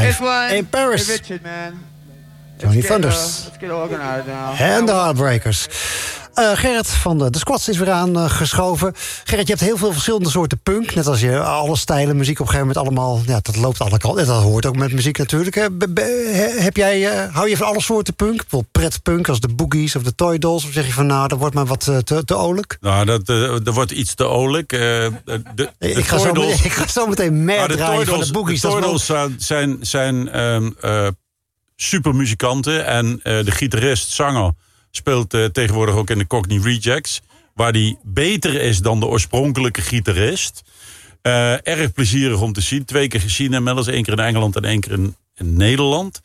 This one. in Paris. Hey, Richard, man. Johnny Thunders. Let's get organized now. En de Heartbreakers. Gerrit van de Squats is weer aangeschoven. Gerrit, je hebt heel veel verschillende soorten punk. Net als je alle stijlen muziek op een gegeven moment allemaal... Ja, dat loopt alle kanten. Dat hoort ook met muziek natuurlijk. Hou je van alle soorten punk? Bijvoorbeeld pretpunk als de Boogies of de Toy Dolls? Of zeg je van nou, dat wordt maar wat te olijk? Nou, dat wordt iets te olijk. Ik ga zo meteen meer draaien van de Boogies. De Toy Dolls zijn supermuzikanten. En de gitarist, zanger... speelt tegenwoordig ook in de Cockney Rejects. Waar die beter is dan de oorspronkelijke gitarist. Erg plezierig om te zien. 2 keer gezien inmiddels. 1 keer in Engeland en 1 keer in Nederland.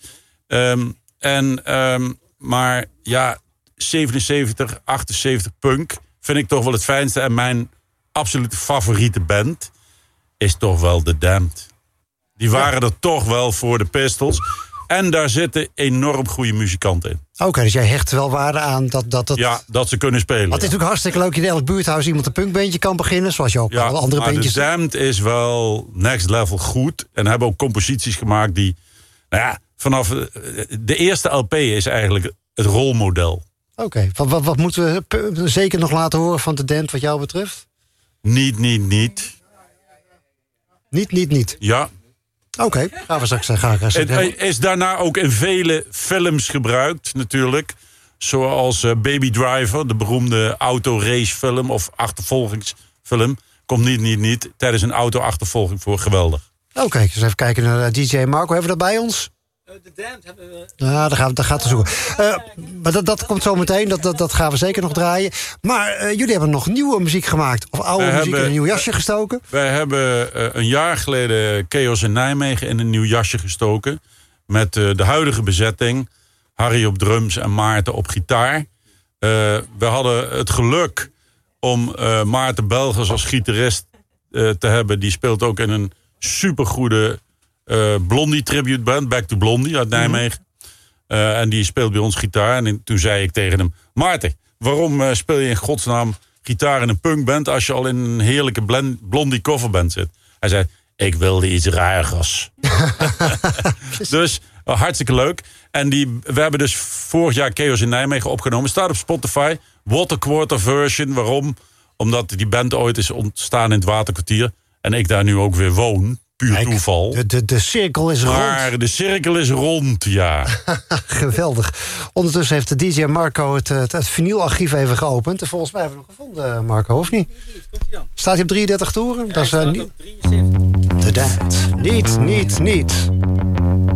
Maar ja, 77, 78 punk vind ik toch wel het fijnste. En mijn absolute favoriete band is toch wel The Damned. Die waren er toch wel voor de Pistols. En daar zitten enorm goede muzikanten in. Oké, dus jij hecht wel waarde aan dat... Ja, dat ze kunnen spelen. Want het is natuurlijk hartstikke leuk dat in elk buurthuis iemand een punkbandje kan beginnen. Zoals je ook alle andere bandjes... De Damned is wel next level goed. En hebben ook composities gemaakt die... Nou ja, vanaf de eerste LP is eigenlijk het rolmodel. Oké, wat moeten we zeker nog laten horen van de Damned wat jou betreft? Niet. Niet. Ja. Oké, gaan we straks gaan. Het is daarna ook in vele films gebruikt, natuurlijk. Zoals Baby Driver, de beroemde autoracefilm of achtervolgingsfilm. Komt niet tijdens een auto-achtervolging voor. Geweldig. Oké, dus even kijken naar DJ Marco. Hebben we dat bij ons? De Damned hebben we... Ja, daar gaat te zoeken. Maar dat komt zo meteen, dat gaan we zeker nog draaien. Maar jullie hebben nog nieuwe muziek gemaakt. Of oude muziek in een nieuw jasje gestoken. Wij hebben een jaar geleden Chaos in Nijmegen in een nieuw jasje gestoken. Met de huidige bezetting. Harry op drums en Maarten op gitaar. We hadden het geluk om Maarten Belgers als gitarist te hebben. Die speelt ook in een supergoede... Blondie tribute band, Back to Blondie uit Nijmegen. En die speelt bij ons gitaar. En toen zei ik tegen hem... Maarten, waarom speel je in godsnaam gitaar in een punkband... als je al in een heerlijke Blondie coverband zit? Hij zei, ik wilde iets raars. Dus hartstikke leuk. En we hebben dus vorig jaar Chaos in Nijmegen opgenomen. Staat op Spotify. Waterquarter version. Waarom? Omdat die band ooit is ontstaan in het Waterkwartier. En ik daar nu ook weer woon. Puur toeval. De cirkel is rond. Maar de cirkel is rond, ja. Geweldig. Ondertussen heeft de DJ Marco het vinylarchief even geopend. En volgens mij hebben we hem gevonden, Marco, of niet? Staat hij op 33 toeren? Ja, dat is niet. The Damned. Niet.